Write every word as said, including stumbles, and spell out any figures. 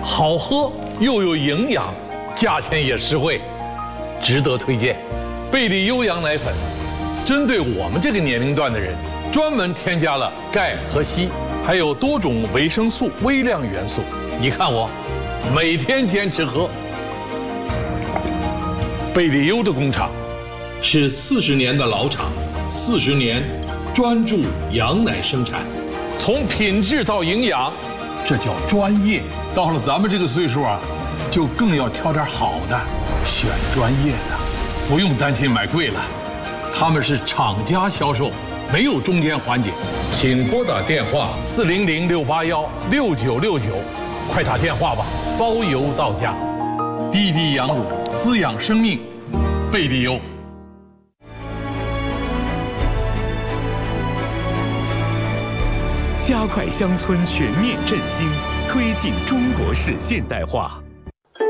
好喝又有营养，价钱也实惠，值得推荐。贝利优羊奶粉，针对我们这个年龄段的人，专门添加了钙和硒，还有多种维生素、微量元素。你看我，每天坚持喝。贝利优的工厂是四十年的老厂，四十年专注羊奶生产，从品质到营养，这叫专业。到了咱们这个岁数啊，就更要挑点好的，选专业的，不用担心买贵了。他们是厂家销售，没有中间环节。请拨打电话四零零六八幺六九六九，快打电话吧，包邮到家。滴滴羊乳滋养生命，贝利优。 加快乡村全面振兴，推进中国式现代化。